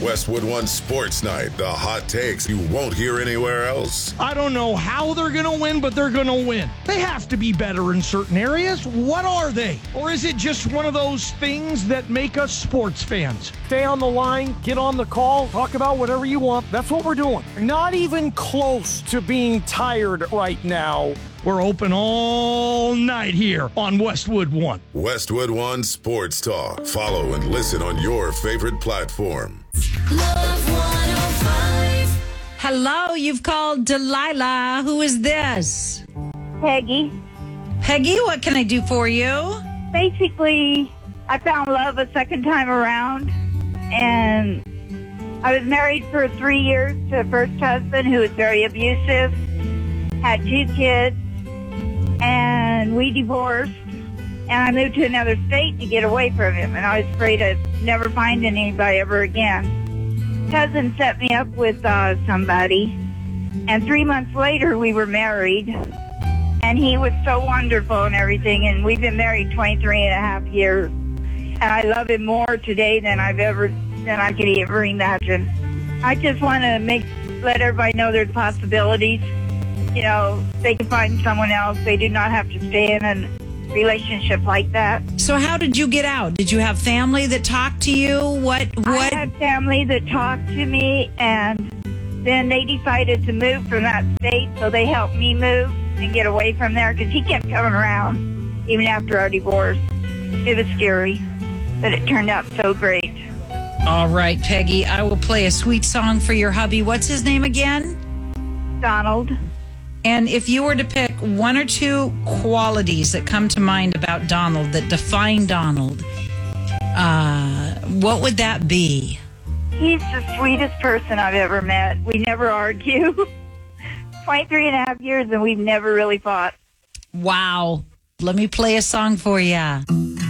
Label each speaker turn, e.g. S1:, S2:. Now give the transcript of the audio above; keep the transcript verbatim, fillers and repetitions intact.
S1: Westwood One Sports Night. The hot takes you won't hear anywhere else.
S2: I don't know how they're going to win, but they're going to win. They have to be better in certain areas. What are they? Or is it just one of those things that make us sports fans?
S3: Stay on the line, get on the call, talk about whatever you want. That's what we're doing. Not even close to being tired right now.
S2: We're open all night here on Westwood One.
S1: Westwood One Sports Talk. Follow and listen on your favorite platform.
S4: Love one oh five.
S5: Hello, you've called Delilah. Who is this?
S6: Peggy.
S5: Peggy, what can I do for you?
S6: Basically, I found love a second time around, and I was married for three years to a first husband who was very abusive, had two kids, and we divorced, and I moved to another state to get away from him, and I was afraid I'd never find anybody ever again. Cousin set me up with uh, somebody, and three months later we were married, and he was so wonderful and everything, and we've been married twenty-three and a half years, and I love him more today than I've ever, than I could ever imagine. I just want to make, let everybody know there's possibilities. You know, they can find someone else. They do not have to stay in a relationship like that.
S5: So how did you get out? Did you have family that talked to you? What? What?
S6: I had family that talked to me, and then they decided to move from that state, so they helped me move and get away from there because he kept coming around even after our divorce. It was scary, but it turned out so great.
S5: All right, Peggy, I will play a sweet song for your hubby. What's his name again?
S6: Donald.
S5: And if you were to pick one or two qualities that come to mind about Donald, that define Donald, uh, what would that be?
S6: He's the sweetest person I've ever met. We never argue. twenty-three and a half years, and we've never really fought.
S5: Wow. Let me play a song for you.